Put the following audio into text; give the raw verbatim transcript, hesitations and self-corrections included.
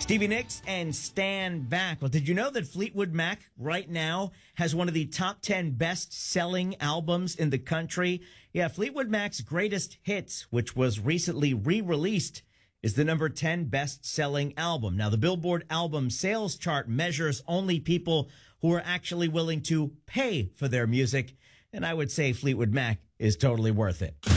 Stevie Nicks and Stand Back. Well, did you know that Fleetwood Mac right now has one of the top ten best-selling albums in the country? Yeah, Fleetwood Mac's Greatest Hits, which was recently re-released, is the number ten best-selling album. Now, the Billboard album sales chart measures only people who are actually willing to pay for their music, and I would say Fleetwood Mac is totally worth it.